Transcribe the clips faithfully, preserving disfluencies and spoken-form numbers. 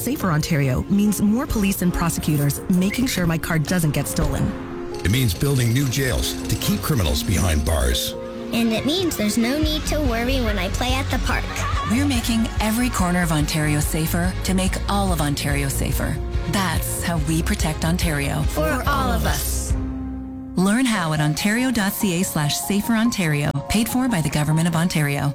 Safer Ontario means more police and prosecutors making sure my car doesn't get stolen. It means building new jails to keep criminals behind bars. And it means there's no need to worry when I play at the park. We're making every corner of Ontario safer to make all of Ontario safer. That's how we protect Ontario. For, For all of us. Learn how at ontario.ca slash safer Ontario. Paid for by the Government of Ontario.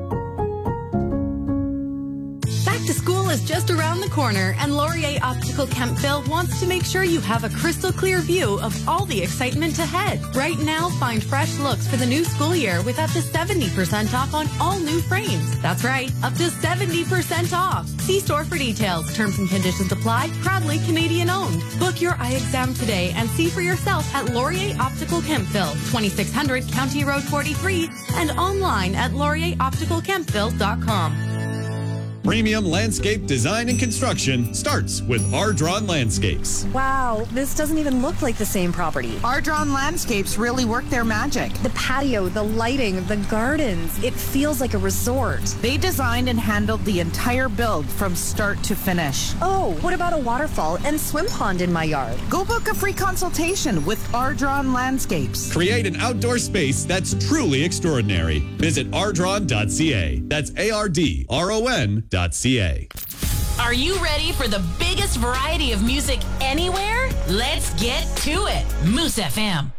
Back to school is just around the corner, and Laurier Optical Kemptville wants to make sure you have a crystal clear view of all the excitement ahead. Right now, find fresh looks for the new school year with up to seventy percent off on all new frames. That's right, up to seventy percent off. See store for details. Terms and conditions apply. Proudly Canadian owned. Book your eye exam today and see for yourself at Laurier Optical Kemptville, twenty-six hundred County Road forty-three, and online at laurier optical kemptville dot com. Premium landscape design and construction starts with Ardron Landscapes. Wow, this doesn't even look like the same property. Ardron Landscapes really work their magic. The patio, the lighting, the gardens, it feels like a resort. They designed and handled the entire build from start to finish. Oh, what about a waterfall and swim pond in my yard? Go book a free consultation with Ardron Landscapes. Create an outdoor space that's truly extraordinary. Visit ardron dot c a. That's A R D R O N dot C A. Are you ready for the biggest variety of music anywhere? Let's get to it. Moose F M.